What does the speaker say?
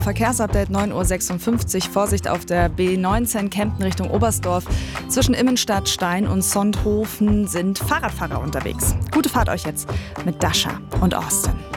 Verkehrsupdate 9:56 Uhr. Vorsicht auf der B19 Kempten Richtung Oberstdorf. Zwischen Immenstadt, Stein und Sonthofen sind Fahrradfahrer unterwegs. Gute Fahrt euch jetzt mit Dasha und Austin.